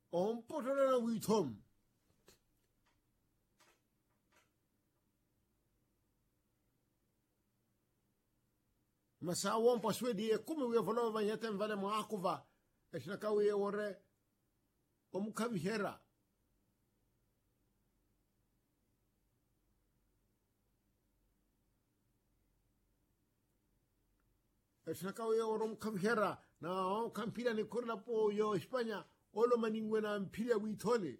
potolena witom masa won paswedi e kumi we volo va yetem vale mo akuva eshnaka we ore omukabihera eshnaka we ore omukabihera na kampira ni kurla po yo España olo maningwe na mpira witole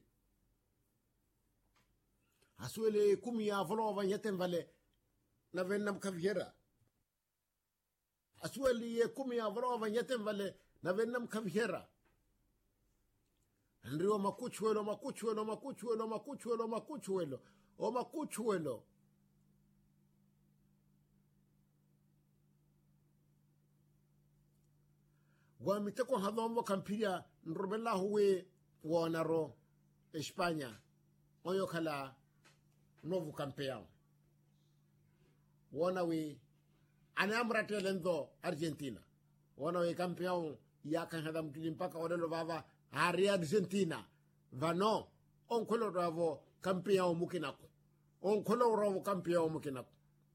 aswele kumi ya volo va yetem vale na venna mukabihera asweli ye kumi ya vrova nyetem vale na venam kavhera ndio makuchuelo wa miteko hadhombo kampiria nrobela huwe wonaro España oyo kala novo campeão wona we anamrate lendo Argentina wana we campeão ya kan hadam mpaka odelo baba ari Argentina vano on kolo ravo campeão mukinako on kolo ravo campeão mukinako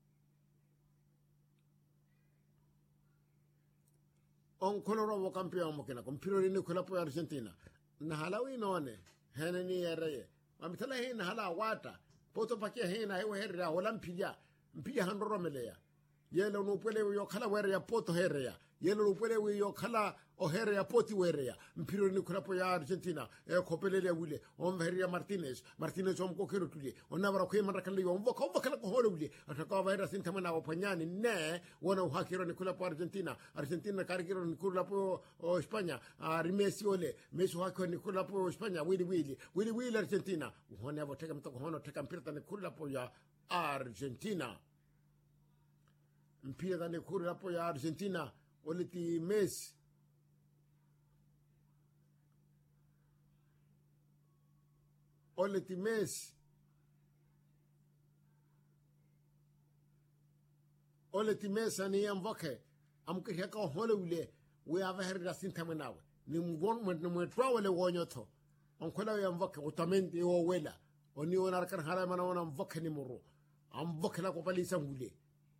on kolo ravo campeão mukinako mpiro ni kolo po Argentina na halawi none heneni yere mamitala hina hala wata poto pakia hina hewe herra olampia mpia handoro melea yelo no pele yo khala were ya poto herea yelo no pele yo khala o herea poti were mpiro ni kurapo ya Argentina e kopelele wule on veria Martinez on ko kero tuli on nabra ko man rakale yo on voka kala ko holo wule ataka va era sinta mana opanyani ne wona uhakiro ni kulapo Argentina karikiro ni kulapo o España rimesi ole meso hakiro ni kulapo España wili Argentina hone avoteka mtoko hono teka mpira ni kulapo ya Argentina mpira dane kuri hapo ya Argentina oleti Messi ani amvoke amkiheka ka hole ule we ava herda sintamanawe ni mgon mtwa wale wonyoto onkola ya mvoke utamendi o wela oni onar kan hala mana ona mvoke ni muru amvoke la ko palisa ngule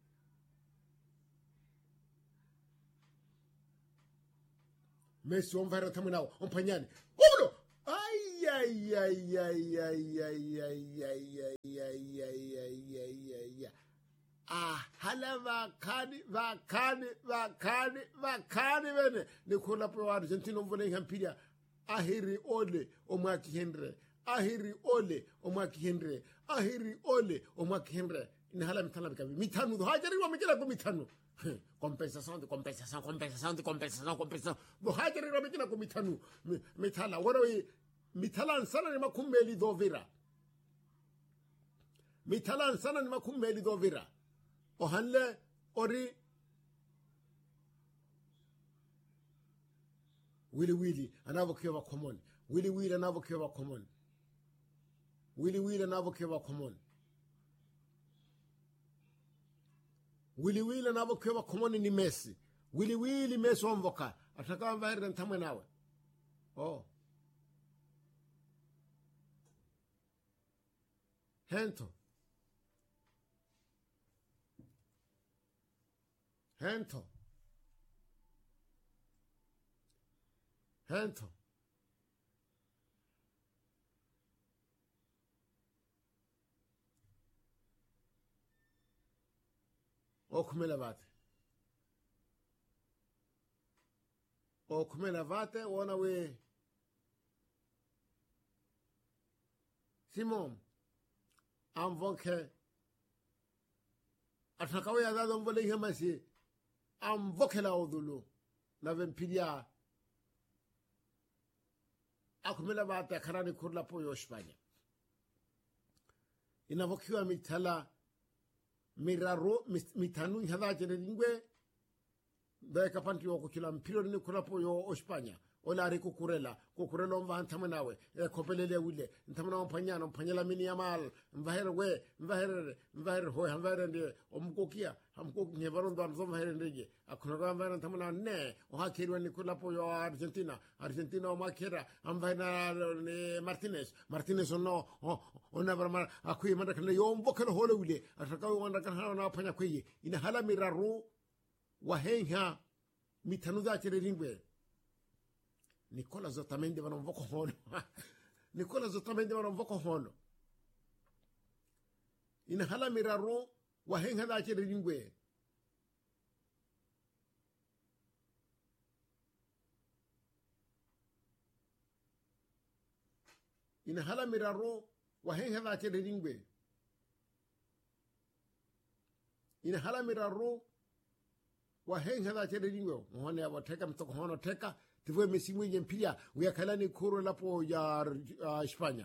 Messi on vera tamunao on pagnani uno ay hala vakani bene ne kola po Argentina vole hampiria ahiri ole o maki Henry ni hala mitala bikabi mitanu do hajari wa mikela ko mitanu compensação do hajari wa mikela ko mitanu mitala woro mitala sana ni makumbeli do vira o hanle ori Willy anavokiwa common Willy anavokiwa common Willy anavokiwa common ni Messi Willy Messi omvoka ataka mvaira ntamwe nawe Hento okumela vate wona we Simon amvoke atakawe ya dado mbole hemasi amvoke la odulu na vempiria akumela vate karani kurla po yo España inavokiwa mitala miraro mitanu hada jere lingwe da kapanti ko kila mpiro ni kula po yo España olari kukurela mva ntamanawe kopelele wile ntamana mpanyala mini yamal mvaher hoy hamvaher ndi omkokia hamkok nyevaron dan zo mvaher ndege akunaga mvaher ntamana ne o hakirwa nikula po yo Argentina o makera amvaina ne Martinez no ona barma akui manda kan yo mbokelo hole wile ataka wanda kan hana panya kwi ina hala miraru wahenha mitanuza chere ringwe Nicola Zottamendi va non voco hono. Nicola Zottamendi va non voco hono. In hala miraro wa henga da chere ringwe. In hala miraro wa henga da chere ringwe. In hala miraro wa henga da chere ringwe. Mwana wa teka mtoko hono teka. Tivwe mesimu yempia uyakalani kuro lapo ya Espanya.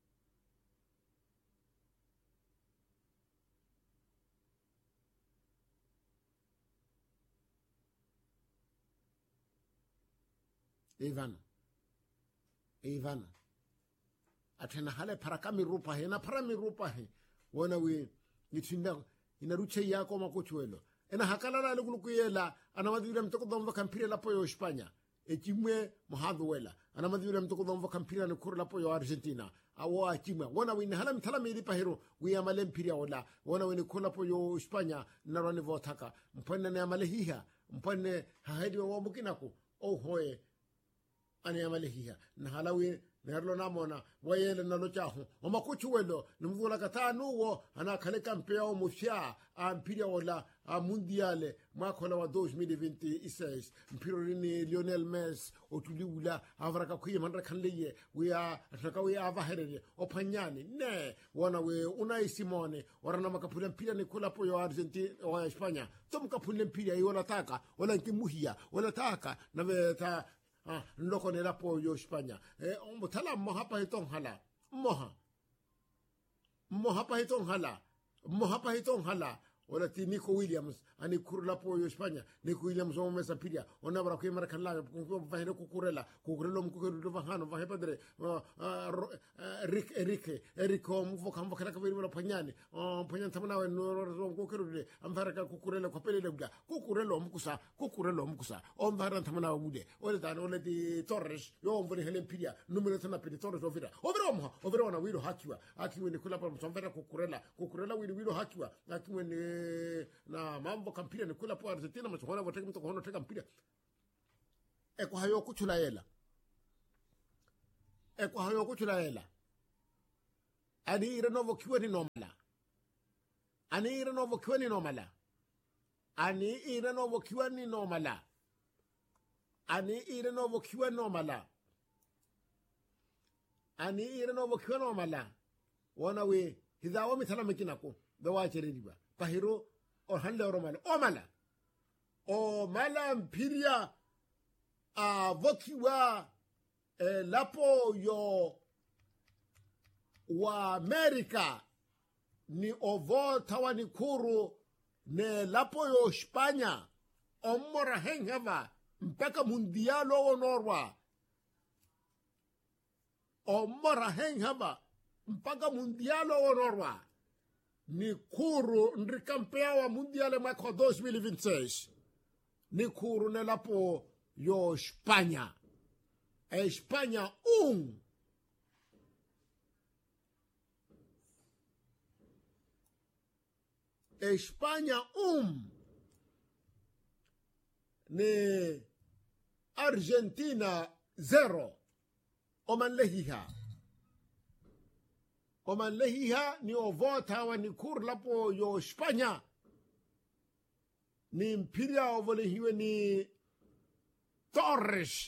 Ivana. Atena hale parakami rupa he na parami rupa he. Wana we nitinda inaruche yako makuchuelo. Ena hakalala lukuyela anamadhira mtoko domba kampire lapo ya Espanya. Echimwe mohadwela anamadhira mtoko domba kampira ni kuro lapo ya Argentina awo achimwe wana wini hala mtala milipa hero wiyamale mpiria wala wana wini kuro lapo ya Espanya narani votaka mpane ne amale hiha mpane hahedi wa wamukinako hoye ane amale hiha na halawi nerlo namona wayele nalochaho omakuchuwelo nimvula katanu wo anakaleka mpea o mufya ampiria wala mundiale makola wa 2026 mpirorini Lionel Messi otuliula avraka kuye mandra kanleye ataka we avaherere opanyani ne wana we Unai Simone warana makapula mpira ni kula po yo Argentina wa Espanya tomkapula mpira yola taka wala nkimuhia wala taka na veta ndoko ne lapo yo Espanya mutala mohapa hitong hala mohapa hitong hala wala ti Nico Williams ani kurla po yo Espanya Nico Williams o mesa piria ona bra ko mara kala ko vahero kukurelo mkukeru vahano vahe padre Erico mvokamba kana kabiri wala panyani panyani tamana we no kukeru de amfara ka kukurelo ko pele lebda kukurelo mkusa on vara tamana wude wala dan wala di Torres yo mvoni helen piria numero tana pidi Torres ovira na wiro hakiwa ni kula pa mvara kukurela wiro hakiwa akiwe ni na mambo kampira ni kula po Argentina machona voteka mtoko hono teka mpira eko hayo kuchula hela ani irenovo kiwa ni nomala ani irenovo kiwa ni nomala wana we hizawo mitala mekinako bewa cherediba pahiro o hande omala mpiria vokiwa lapo yo wa Amerika ni ovo tawani kuru ne lapo yo Espanya omora hengava mpaka mundialo onorwa ni kuru ndrikampea wa mundiale mwaka 2026 ni kuru ne lapo yo Espanya Espanya ni Argentina 0 omanlehiha ni ovota wa ni kur lapo yo Espanya ni mpiria ovolehiwe ni Torres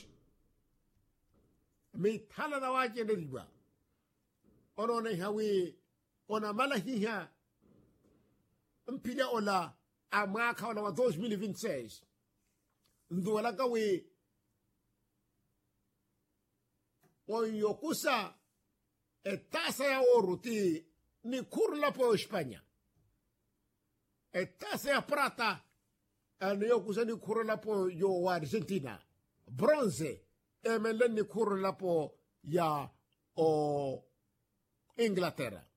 mithala na wache neriba onone hawi ona malahiha mpiria ola amaka ola wa 2026 nduwala kawe oyokusa etasa ya oruti ni kurla po Espanya etasa ya prata aniyokusa ni kurla po yo Argentina bronze emelen ni kuru lapo ya o Inglaterra.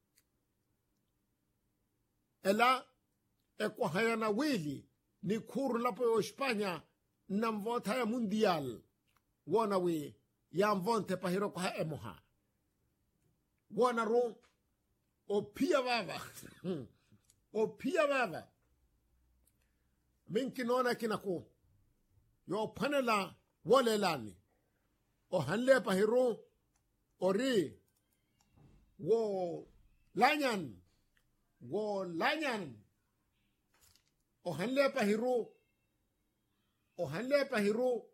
Ela kwa hayana wili ni kuru lapo ya Espanya na mvota ya mundial wana we ya mvonte pahiro kwa emoha wana ro o pia baba minki nona kinako yo panela wale lani o hanle pahiro ori wo lanyan o hanle pahiro